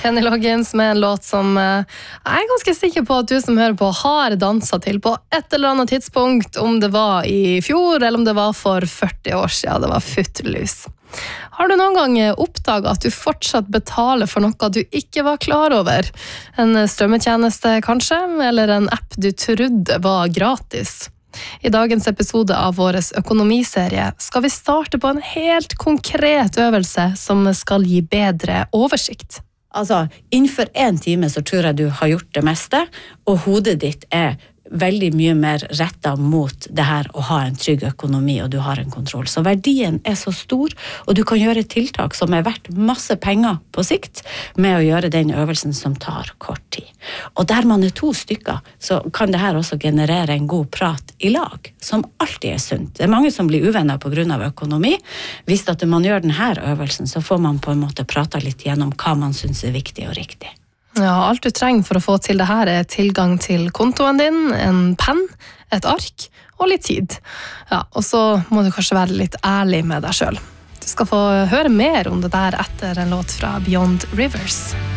Kenny Loggins med en låt som jeg ganske sikker på at du som hører på har danset til på et eller annet tidspunkt, om det var i fjor eller om det var for 40 år siden. Det var Footloose. Har du noen gang oppdaget at du fortsatt betaler for noe du ikke var klar over? En strømmetjeneste kanskje, eller en app du trodde var gratis? I dagens episode av vår økonomiserie skal vi starte på en helt konkret øvelse som skal gi bedre oversikt. Altså, innenfor 1 time så tror jeg du har gjort det meste, og hodet ditt veldig mye mer rettet mot det her å ha en trygg økonomi, og du har en kontroll. Så verdien så stor, og du kan gjøre tiltak som verdt masse penger på sikt, med å gjøre den øvelsen som tar kort tid. Og der man 2 stykker, så kan det her også generere en god prat i lag, som alltid sunt. Det mange som blir uvenner på grunn av økonomi. Hvis at man gjør denne øvelsen, så får man på en måte prate litt gjennom hva man synes viktig og riktig. Ja, alt du trenger for å få til det her tilgang til kontoen din, en penn, et ark og litt tid. Ja, og så må du kanskje være litt ærlig med deg selv. Du skal få høre mer om det der etter en låt fra Beyond Rivers.